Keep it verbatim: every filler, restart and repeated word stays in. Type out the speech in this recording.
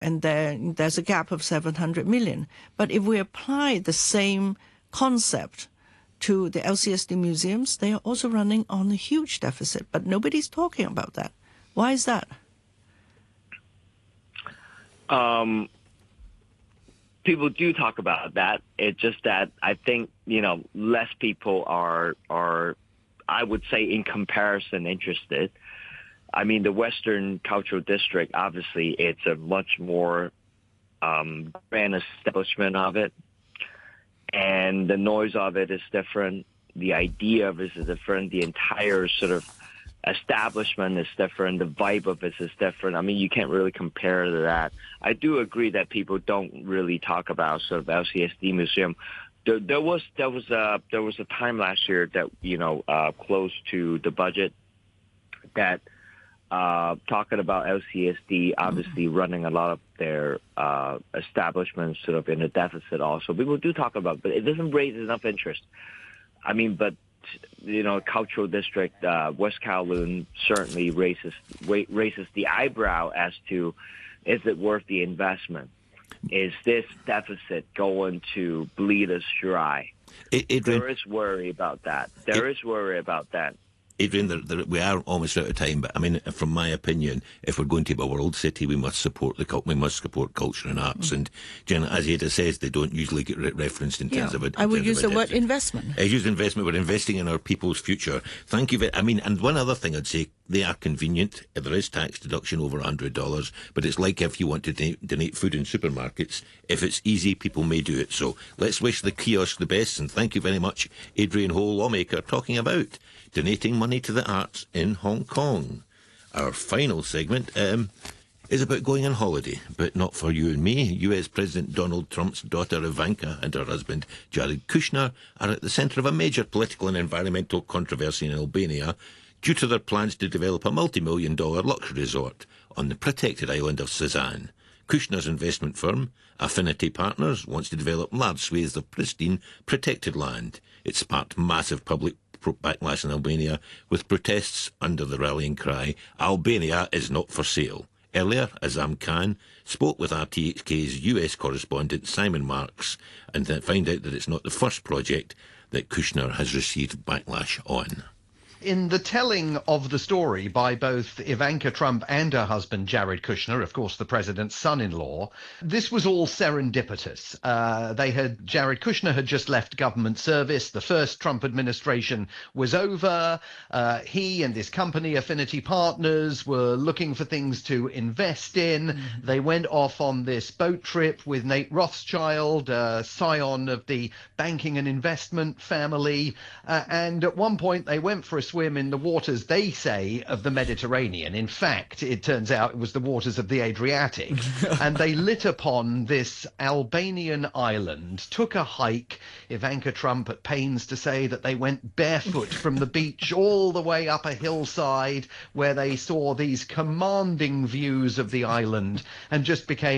and there, there's a gap of seven hundred million. But if we apply the same concept to the L C S D museums, they are also running on a huge deficit, but nobody's talking about that. Why is that? Um, people do talk about that. It's just that I think, you know, less people are, are, I would say, in comparison, interested. I mean, the Western Cultural District, obviously, it's a much more um, grand establishment of it. And the noise of it is different. The idea of it is different. The entire sort of establishment is different. The vibe of it is different. I mean, you can't really compare to that. I do agree that people don't really talk about sort of L C S D Museum. There, there was there was a there was a time last year that, you know, uh, close to the budget that uh, talking about L C S D obviously mm-hmm. running a lot of their uh, establishments sort of in a deficit also. People do talk about it, but it doesn't raise enough interest. I mean, but you know, cultural district, uh, West Kowloon certainly raises raises the eyebrow as to, is it worth the investment? Is this deficit going to bleed us dry? It, it, there is worry about that. There it, is worry about that. Adrian, there, there, we are almost out of time, but I mean, from my opinion, if we're going to be a world city, we must support the cult, we must support culture and arts. Mm-hmm. And Jenna, as Ada says, they don't usually get re- referenced in yeah. terms of it. I would use the word investment. I use investment. We're investing in our people's future. Thank you. Very, I mean, and one other thing I'd say, they are convenient. There is tax deduction over one hundred dollars, but it's like if you want to donate, donate food in supermarkets. If it's easy, people may do it. So let's wish the kiosk the best. And thank you very much, Adrian Ho, lawmaker, talking about donating money to the arts in Hong Kong. Our final segment um, is about going on holiday, but not for you and me. U S President Donald Trump's daughter Ivanka and her husband Jared Kushner are at the centre of a major political and environmental controversy in Albania due to their plans to develop a multi-million dollar luxury resort on the protected island of Sazan. Kushner's investment firm, Affinity Partners, wants to develop large swathes of pristine, protected land. It sparked massive public backlash in Albania, with protests under the rallying cry, Albania is not for sale. Earlier, Azam Khan spoke with R T H K's U S correspondent Simon Marks and found out that it's not the first project that Kushner has received backlash on. In the telling of the story by both Ivanka Trump and her husband Jared Kushner, of course the president's son-in-law, this was all serendipitous. Uh, they had Jared Kushner had just left government service. The first Trump administration was over. Uh, he and his company, Affinity Partners, were looking for things to invest in. Mm-hmm. They went off on this boat trip with Nate Rothschild, uh, scion of the banking and investment family. Uh, and at one point they went for a swim in the waters, they say, of the Mediterranean. In fact, it turns out it was the waters of the Adriatic. And they lit upon this Albanian island, took a hike. Ivanka Trump at pains to say that they went barefoot from the beach all the way up a hillside where they saw these commanding views of the island and just became